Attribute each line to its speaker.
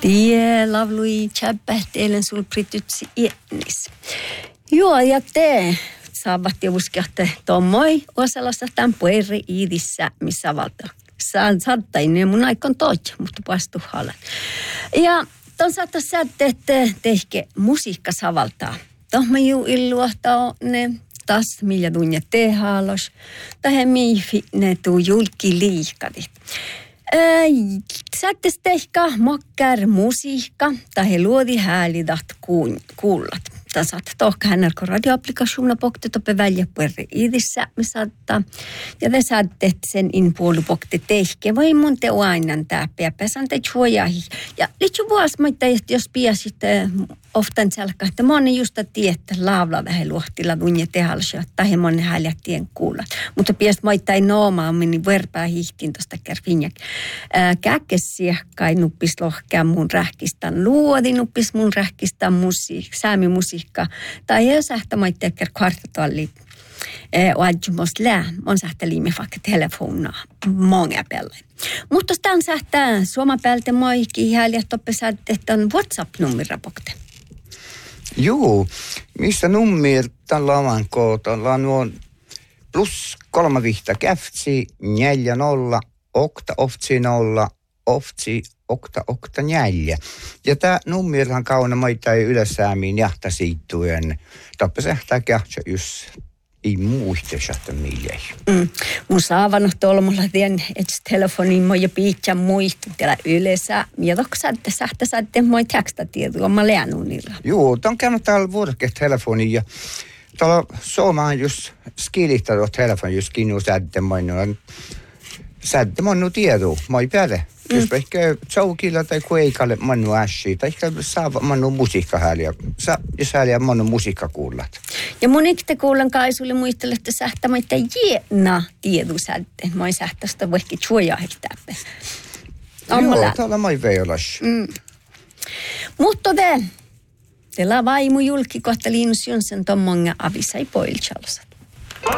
Speaker 1: Tie lavlui tjäppähteilen sul pritytsi iennis. Joo, ja te saavat ja uskiatte tommoi osalassa tämän pueri iidissä, missä valta. Saan saattain mun aikon toit, mutta pastu halat. Ja ton saattaa säätte, että tehke musiikka savaltaa. Tohma juu illuahtaa ne taas millä tunne tehaalos. Tähän miifi ne tuu julki liikadit. Säättes tehkä mokkär musiikka, tai luodi häälidat kuullat. Saat tohka hänelko radioapplikationa pokti toppe välja pueri iidissä, me saattaa. Ja te saatte sen inpuolu pokti tehke. Voi mun te uainan tääppiä, pesän te chuojahi. Ja litsu vuosi maita, jos piasit oftan selkä, että moni just tietää laavla vähän luohtilla tunne tehalsia, tai moni häljättien kuulat. Mutta pias maita ei noomaa, niin verpää hiihtiin tuosta kärfinjäk. Käkessiäkkai nuppis lohkea mun rähkistän luodi, nuppis mun rähkistän säämimusiikka. Tai jos sähtä maita kär kvartatualli. Oadjumos lää, on sähtä liime vaikka telefonaa många pelle. Mutta tämän sähtää suomapäältä moikki häljät toppe sähtä on WhatsApp-nummerapokte.
Speaker 2: Joo, missä nummer tällä on kootalla on +3 vihta käftsi 40 okta oftsi 0 oftsi okta 4. Ja tämä nummerhan kauna maita ei yleensäämiin jahta siittujen. Toppe sähtää kähtsä just ei muista sähtä miljei.
Speaker 1: Mun saavannut olmulla tien, että telefoniin moi ja piitsän muistu täällä yleensä. Ja toki sähtä moi tekstatietoa, mä läännun niillä.
Speaker 2: Joo, tämän käynyt täällä vuoroketelefoniin ja täällä suomaan just skilittänyt telefoni, just kinnu sähtä mannu tietoa, moi päde. Jos ehkä tsaukilla tai kueikalle mannu ässi, tai ehkä saa mannu musiikkahääliä, jos hääliä mannu musiikka kuullat.
Speaker 1: Ja mun ikte kuulen kaisulle muistella, että sähtämättä jiena tiedusätte. Moi sähtästä vaikka tjuojahiltäpä.
Speaker 2: Joo, täällä moi veilas.
Speaker 1: Mutta teillä vaimu julki kohta Linus Jonsson ton monga avisai poilchalosat.